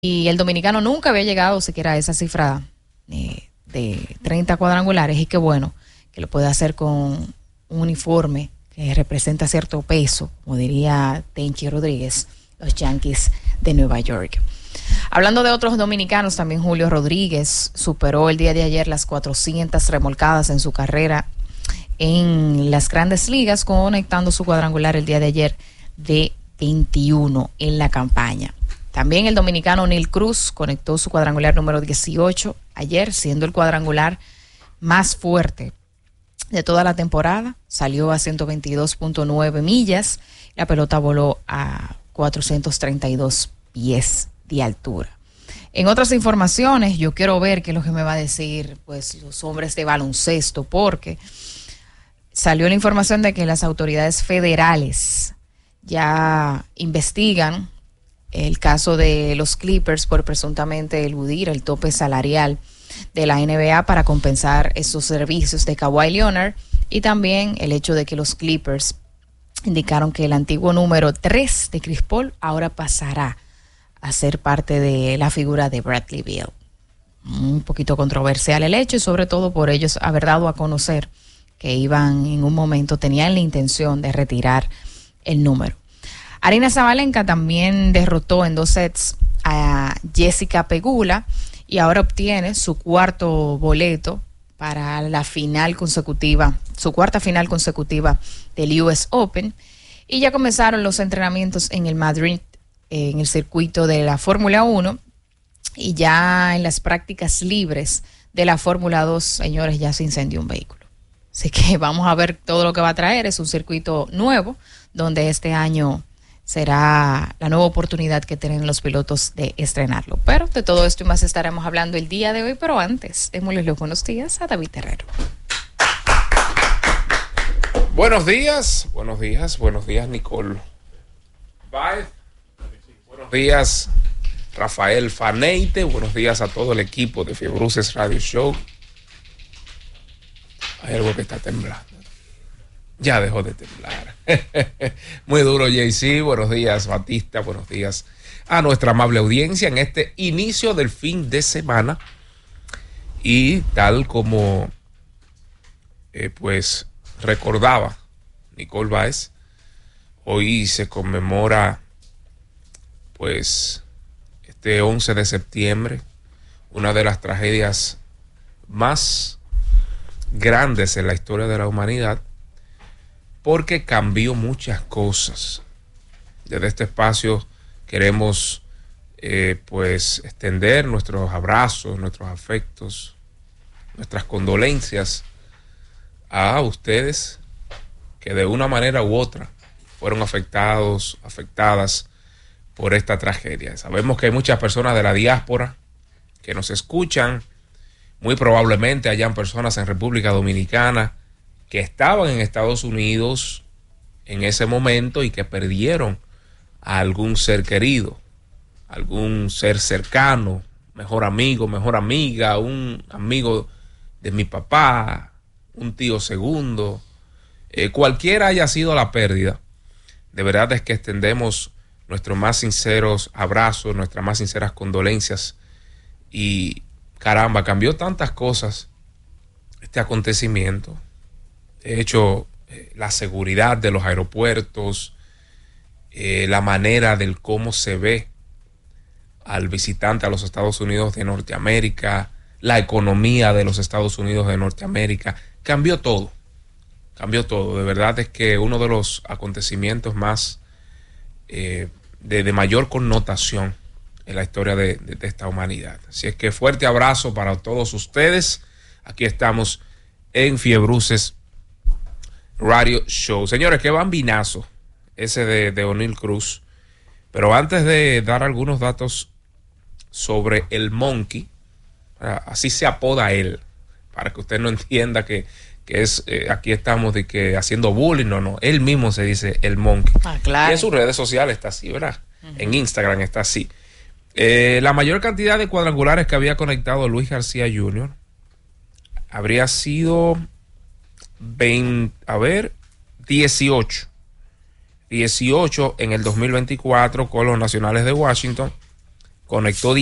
Y el dominicano nunca había llegado siquiera a esa cifra de 30 cuadrangulares, y qué bueno que lo puede hacer con un uniforme que representa cierto peso, como diría Tenchi Rodríguez, los Yankees de Nueva York. Hablando de otros dominicanos, también Julio Rodríguez superó el día de ayer las 400 remolcadas en su carrera en las grandes ligas, conectando su cuadrangular el día de ayer de 21 en la campaña. También el dominicano Neil Cruz conectó su cuadrangular número 18 ayer, siendo el cuadrangular más fuerte de toda la temporada. Salió a 122.9 millas. La pelota voló a 432 pies de altura. En otras informaciones, yo quiero ver qué es lo que me va a decir pues los hombres de baloncesto, porque salió la información de que las autoridades federales ya investigan el caso de los Clippers por presuntamente eludir el tope salarial de la NBA para compensar esos servicios de Kawhi Leonard, y también el hecho de que los Clippers indicaron que el antiguo número 3 de Chris Paul ahora pasará a ser parte de la figura de Bradley Beal. Un poquito controversial el hecho, y sobre todo por ellos haber dado a conocer que iban en un momento, tenían la intención de retirar el número. Aryna Sabalenka también derrotó en 2 sets a Jessica Pegula y ahora obtiene su cuarto boleto para la final consecutiva, su cuarta final consecutiva del US Open. Y ya comenzaron los entrenamientos en el Madrid, en el circuito de la Fórmula 1, y ya en las prácticas libres de la Fórmula 2, señores, ya se incendió un vehículo. Así que vamos a ver todo lo que va a traer. Es un circuito nuevo donde este año será la nueva oportunidad que tienen los pilotos de estrenarlo. Pero de todo esto y más estaremos hablando el día de hoy. Pero antes, démosle los buenos días a David Terrero. Buenos días, Nicole Baez. Buenos días, Rafael Faneite. Buenos días a todo el equipo de Fiebruces Radio Show. Hay algo que está temblando. Ya dejó de temblar. Muy duro, JC. Buenos días, Batista. Buenos días a nuestra amable audiencia en este inicio del fin de semana. Y tal como pues recordaba Nicole Baez, hoy se conmemora pues este 11 de septiembre, una de las tragedias más grandes en la historia de la humanidad, porque cambió muchas cosas. Desde este espacio queremos pues extender nuestros abrazos, nuestros afectos, nuestras condolencias a ustedes que de una manera u otra fueron afectadas por esta tragedia. Sabemos que hay muchas personas de la diáspora que nos escuchan. Muy probablemente hayan personas en República Dominicana que estaban en Estados Unidos en ese momento y que perdieron a algún ser querido, algún ser cercano, mejor amigo, mejor amiga, un amigo de mi papá, un tío segundo, cualquiera haya sido la pérdida. De verdad es que extendemos nuestros más sinceros abrazos, nuestras más sinceras condolencias. Y caramba, cambió tantas cosas este acontecimiento. De hecho, la seguridad de los aeropuertos, la manera del cómo se ve al visitante a los Estados Unidos de Norteamérica, la economía de los Estados Unidos de Norteamérica, cambió todo. Cambió todo. De verdad es que uno de los acontecimientos más de mayor connotación en la historia de esta humanidad. Así es que fuerte abrazo para todos ustedes. Aquí estamos en Fiebruces Radio Show. Señores, qué bambinazo ese de O'Neal Cruz. Pero antes de dar algunos datos sobre el Monkey, así se apoda él, para que usted no entienda que es aquí estamos de que haciendo bullying, no, él mismo se dice el Monkey. Claro. Y en sus redes sociales está así, ¿verdad? En Instagram está así. La mayor cantidad de cuadrangulares que había conectado Luis García Jr. habría sido 18 en el 2024 con los Nacionales de Washington, conectó